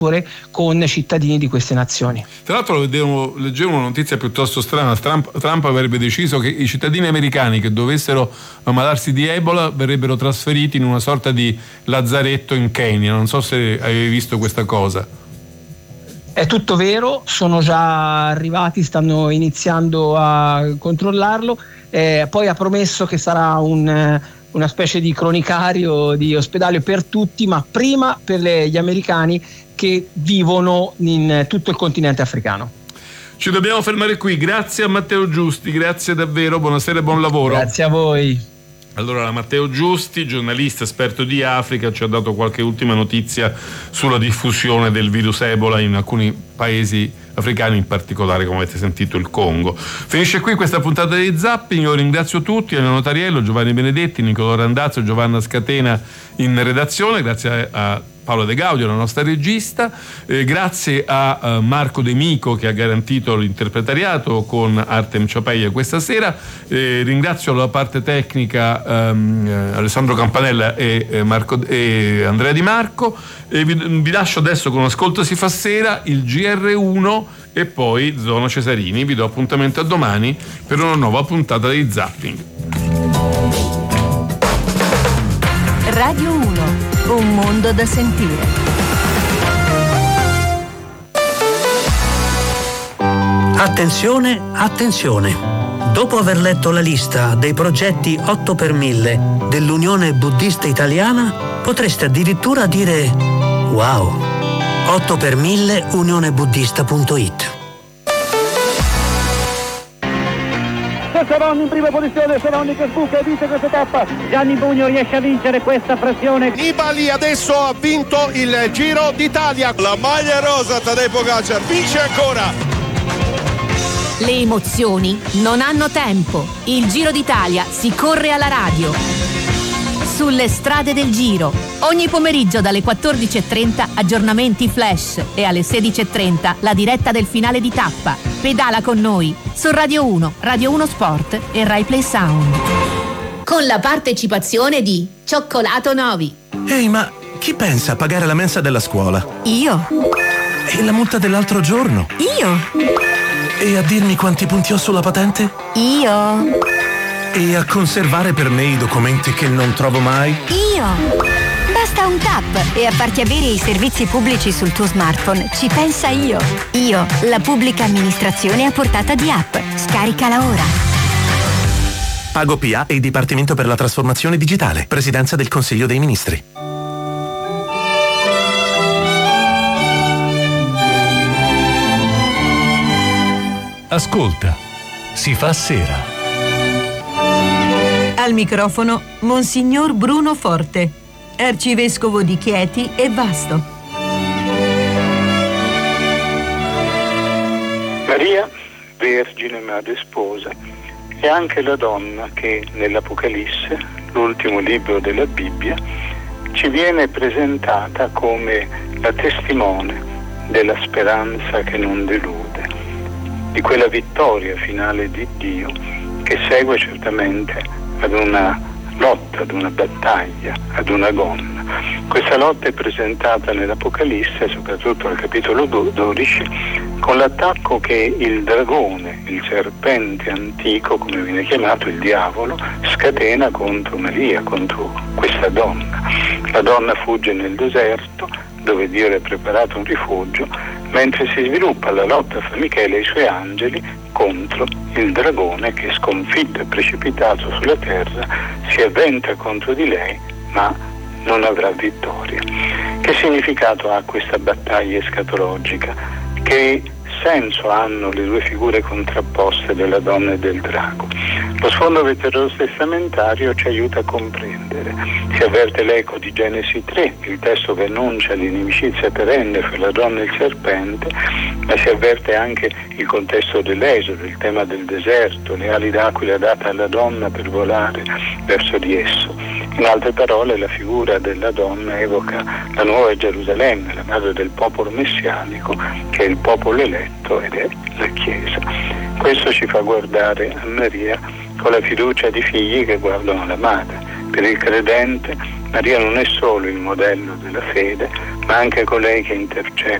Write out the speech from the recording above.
con cittadini di queste nazioni. Tra l'altro leggevo una notizia piuttosto strana. Trump avrebbe deciso che i cittadini americani che dovessero ammalarsi di Ebola verrebbero trasferiti in una sorta di lazzaretto in Kenya. Non so se avevi visto questa cosa. È tutto vero, sono già arrivati, stanno iniziando a controllarlo, poi ha promesso che sarà una specie di cronicario di ospedale per tutti, ma prima per gli americani che vivono in tutto il continente africano. Ci dobbiamo fermare qui. Grazie a Matteo Giusti, grazie davvero, buonasera e buon lavoro. Grazie a voi. Allora, Matteo Giusti, giornalista esperto di Africa, ci ha dato qualche ultima notizia sulla diffusione del virus Ebola in alcuni paesi africani, in particolare, come avete sentito, il Congo. Finisce qui questa puntata di Zapping. Io ringrazio tutti, Elena Notariello, Giovanni Benedetti, Nicolò Randazzo, Giovanna Scatena in redazione, grazie a Paolo De Gaudio, la nostra regista, grazie a Marco De Mico che ha garantito l'interpretariato con Artem Ciapeia questa sera, ringrazio la parte tecnica Alessandro Campanella e Andrea Di Marco, e vi lascio adesso con Ascolto si fa sera, il GR1 e poi Zona Cesarini. Vi do appuntamento a domani per una nuova puntata di Zapping. Radio 1, un mondo da sentire. Attenzione, attenzione. Dopo aver letto la lista dei progetti 8 per 1000 dell'Unione Buddista Italiana, potreste addirittura dire wow. 8 per 1000 unionebuddista.it. Seronni in prima posizione, Seronni che sbuca e vince questa tappa. Gianni Bugno riesce a vincere questa frazione. Nibali adesso ha vinto il Giro d'Italia. La maglia rosa, Tadej Pogačar vince ancora. Le emozioni non hanno tempo. Il Giro d'Italia si corre alla radio. Sulle strade del Giro. Ogni pomeriggio dalle 14:30 aggiornamenti flash e alle 16:30 la diretta del finale di tappa. Pedala con noi su Radio 1, Radio 1 Sport e Rai Play Sound. Con la partecipazione di Cioccolato Novi. Ehi, ma chi pensa a pagare la mensa della scuola? Io. E la multa dell'altro giorno? Io. E a dirmi quanti punti ho sulla patente? Io. E a conservare per me i documenti che non trovo mai? Io. Basta un tap e a farti avere i servizi pubblici sul tuo smartphone ci pensa Io. Io, la pubblica amministrazione a portata di app. Scaricala ora. Pago PA e Dipartimento per la Trasformazione Digitale. Presidenza del Consiglio dei Ministri. Ascolta, si fa sera. Al microfono Monsignor Bruno Forte, arcivescovo di Chieti e Vasto. Maria, Vergine Madre Sposa, è anche la donna che nell'Apocalisse, l'ultimo libro della Bibbia, ci viene presentata come la testimone della speranza che non delude, di quella vittoria finale di Dio che segue certamente ad una lotta, ad una battaglia, ad una gonna. Questa lotta è presentata nell'Apocalisse, soprattutto al capitolo 12, con l'attacco che il dragone, il serpente antico, come viene chiamato, il diavolo, scatena contro Maria, contro questa donna. La donna fugge nel deserto, dove Dio le ha preparato un rifugio, mentre si sviluppa la lotta fra Michele e i suoi angeli contro il dragone che, sconfitto e precipitato sulla terra, si avventa contro di lei, ma non avrà vittoria. Che significato ha questa battaglia escatologica? Che senso hanno le due figure contrapposte della donna e del drago? Lo sfondo veterotestamentario ci aiuta a comprendere. Si avverte l'eco di Genesi 3, il testo che annuncia l'inimicizia perenne fra la donna e il serpente, ma si avverte anche il contesto dell'Esodo, il tema del deserto, le ali d'aquila date alla donna per volare verso di esso. In altre parole, la figura della donna evoca la nuova Gerusalemme, la madre del popolo messianico, che è il popolo eletto ed è la Chiesa. Questo ci fa guardare a Maria con la fiducia di figli che guardano la madre. Per il credente Maria non è solo il modello della fede, ma anche colei che intercede